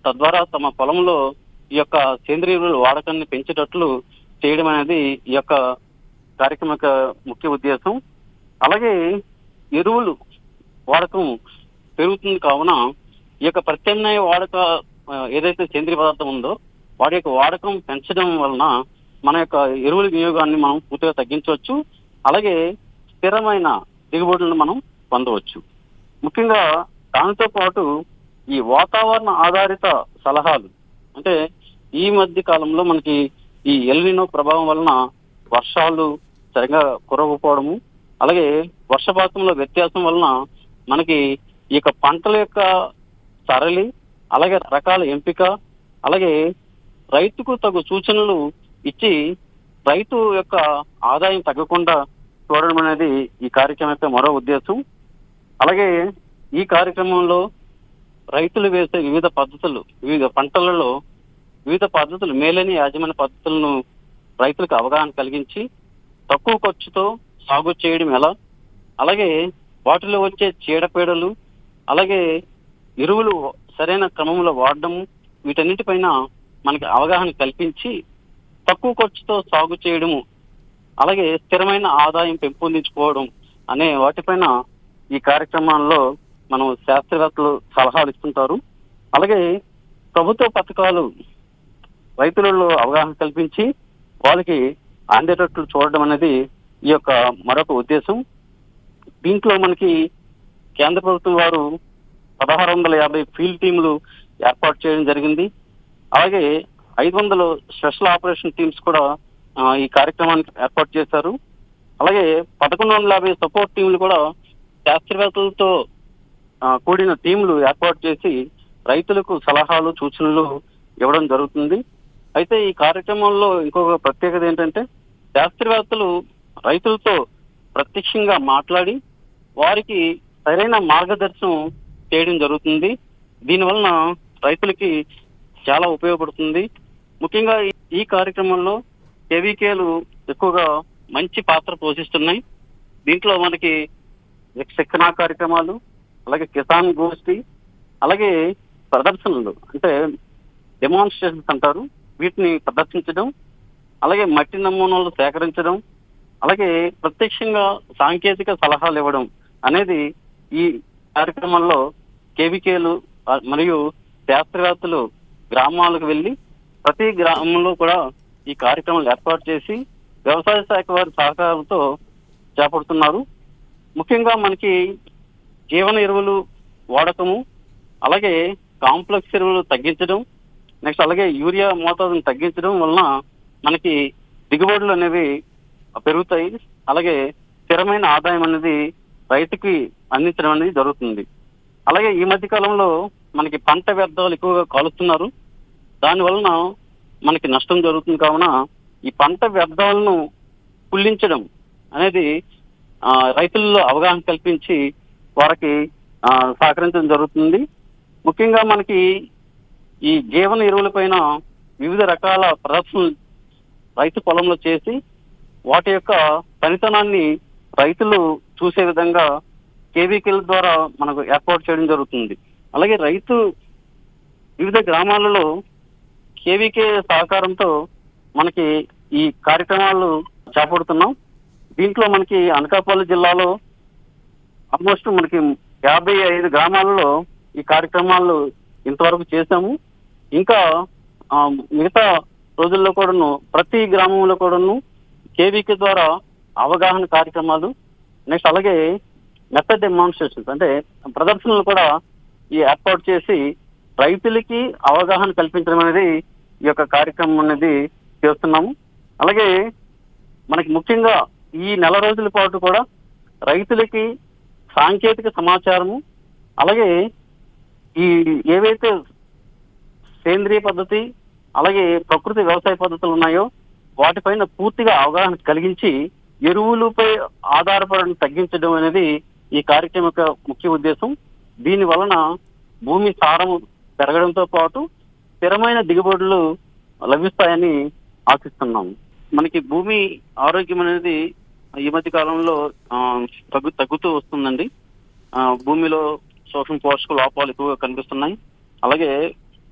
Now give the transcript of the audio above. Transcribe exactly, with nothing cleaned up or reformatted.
తద్వారా తమ పొలంలో ఈ యొక్క సేంద్రియ ఎరువుల వాడకాన్ని పెంచేటట్లు చేయడం అనేది ఈ యొక్క కార్యక్రమం యొక్క ముఖ్య ఉద్దేశం. అలాగే ఎరువులు వాడకం పెరుగుతుంది కావున ఈ యొక్క ప్రత్యామ్నాయ వాడక ఏదైతే సేంద్రియ పదార్థం ఉందో వాటి యొక్క వాడకం పెంచడం వలన మన యొక్క ఎరువుల వినియోగాన్ని మనం పూర్తిగా తగ్గించవచ్చు. అలాగే స్థిరమైన దిగుబడులను మనం పొందవచ్చు. ముఖ్యంగా దానితో పాటు ఈ వాతావరణ ఆధారిత సలహాలు అంటే ఈ మధ్య కాలంలో మనకి ఈ ఎల్నినో ప్రభావం వలన వర్షాలు సరిగా కురవకపోవడము, అలాగే వర్షపాతంలో వ్యత్యాసం వలన మనకి ఈ యొక్క పంటల యొక్క సరళి, అలాగే రకాల ఎంపిక, అలాగే రైతుకు తగు సూచనలు ఇచ్చి రైతు యొక్క ఆదాయం తగ్గకుండా చూడడం అనేది ఈ కార్యక్రమం యొక్క మరో ఉద్దేశం. అలాగే ఈ కార్యక్రమంలో రైతులు వేసే వివిధ పద్ధతులు, వివిధ పంటలలో వివిధ పద్ధతులు, మేలైన యాజమాన్య పద్ధతులను రైతులకు అవగాహన కలిగించి తక్కువ ఖర్చుతో సాగు చేయడం ఎలా, అలాగే వాటిలో వచ్చే చీడపీడలు, అలాగే ఎరువులు సరైన క్రమంలో వాడడం, వీటన్నిటిపైన మనకి అవగాహన కల్పించి తక్కువ ఖర్చుతో సాగు చేయడము, అలాగే స్థిరమైన ఆదాయం పెంపొందించుకోవడం అనే వాటిపైన ఈ కార్యక్రమాల్లో మనం శాస్త్రవేత్తలు సలహాలు ఇస్తుంటారు. అలాగే ప్రభుత్వ పథకాలు రైతులలో అవగాహన కల్పించి వాళ్ళకి అందేటట్లు చూడడం అనేది ఈ యొక్క మరొక ఉద్దేశం. దీంట్లో మనకి కేంద్ర ప్రభుత్వం వారు పదహారు వందల యాభై ఫీల్డ్ టీములు ఏర్పాటు చేయడం జరిగింది. అలాగే ఐదు వందలు స్పెషల్ ఆపరేషన్ టీమ్స్ కూడా ఈ కార్యక్రమానికి ఏర్పాటు చేశారు. అలాగే పదకొండు వందల యాభై సపోర్ట్ టీంలు కూడా శాస్త్రవేత్తలతో కూడిన టీంలు ఏర్పాటు చేసి రైతులకు సలహాలు సూచనలు ఇవ్వడం జరుగుతుంది. అయితే ఈ కార్యక్రమంలో ఇంకొక ప్రత్యేకత ఏంటంటే శాస్త్రవేత్తలు రైతులతో ప్రత్యక్షంగా మాట్లాడి వారికి సరైన మార్గదర్శనం చేయడం జరుగుతుంది. దీనివలన రైతులకి చాలా ఉపయోగపడుతుంది. ముఖ్యంగా ఈ కార్యక్రమంలో కేవీకేలు ఎక్కువగా మంచి పాత్ర పోషిస్తున్నాయి. దీంట్లో మనకి శిక్షణా కార్యక్రమాలు, అలాగే కిసాన్ గోష్ఠి, అలాగే ప్రదర్శనలు అంటే డెమాన్స్ట్రేషన్స్ అంటారు, వీటిని ప్రదర్శించడం, అలాగే మట్టి నమూనాలు సేకరించడం, అలాగే ప్రత్యక్షంగా సాంకేతిక సలహాలు ఇవ్వడం అనేది ఈ కార్యక్రమంలో కేవీకేలు మరియు శాస్త్రవేత్తలు గ్రామాలకు వెళ్ళి ప్రతి గ్రామంలో కూడా ఈ కార్యక్రమాలు ఏర్పాటు చేసి వ్యవసాయ శాఖ వారి సహకారంతో చేపడుతున్నారు. ముఖ్యంగా మనకి జీవన ఎరువులు వాడకము, అలాగే కాంప్లెక్స్ ఎరువులు తగ్గించడం, నెక్స్ట్ అలాగే యూరియా మోతాదును తగ్గించడం వలన మనకి దిగుబడులు అనేవి పెరుగుతాయి. అలాగే స్థిరమైన ఆదాయం అనేది రైతుకి అందించడం అనేది జరుగుతుంది. అలాగే ఈ మధ్య కాలంలో మనకి పంట వ్యర్థాలు ఎక్కువగా కాలుస్తున్నారు. దాని వలన మనకి నష్టం జరుగుతుంది. కావున ఈ పంట వ్యర్థాలను కుళ్ళించడం అనేది రైతుల్లో అవగాహన కల్పించి వారికి సహకరించడం జరుగుతుంది. ముఖ్యంగా మనకి ఈ జీవన ఎరువుల పైన వివిధ రకాల ప్రదర్శనలు రైతు పొలంలో చేసి వాటి యొక్క పనితనాన్ని రైతులు చూసే విధంగా కేవీకేల ద్వారా మనకు ఏర్పాటు చేయడం జరుగుతుంది. అలాగే రైతు వివిధ గ్రామాలలో కేవీకే సహకారంతో మనకి ఈ కార్యక్రమాలు చేపడుతున్నాం. దీంట్లో మనకి అనకాపల్లి జిల్లాలో ఆల్మోస్ట్ మనకి యాభై ఐదు గ్రామాలలో ఈ కార్యక్రమాలు ఇంతవరకు చేశాము. ఇంకా మిగతా రోజుల్లో కూడాను ప్రతి గ్రామంలో కూడాను కేవీకే ద్వారా అవగాహన కార్యక్రమాలు, నెక్స్ట్ అలాగే మెథడ్ డెమాన్స్ట్రేషన్స్ అంటే ప్రదర్శనలు కూడా ఈ ఏర్పాటు చేసి రైతులకి అవగాహన కల్పించడం అనేది ఈ యొక్క కార్యక్రమం అనేది చేస్తున్నాము. అలాగే మనకి ముఖ్యంగా ఈ నెల రోజుల పాటు కూడా రైతులకి సాంకేతిక సమాచారము, అలాగే ఈ ఏవైతే సేంద్రియ పద్ధతి అలాగే ప్రకృతి వ్యవసాయ పద్ధతులు ఉన్నాయో వాటిపైన పూర్తిగా అవగాహన కలిగించి ఎరువులపై ఆధారపడడం తగ్గించడం అనేది ఈ కార్యక్రమం యొక్క ముఖ్య ఉద్దేశం. దీని వలన భూమి సారం పెరగడంతో పాటు స్థిరమైన దిగుబడులు లభిస్తాయని ఆశిస్తున్నాము. మనకి భూమి ఆరోగ్యం అనేది ఈ మధ్య కాలంలో తగ్గు తగ్గుతూ వస్తుందండి. భూమిలో సూక్ష్మ పోషక లోపాలు ఎక్కువగా కనిపిస్తున్నాయి. అలాగే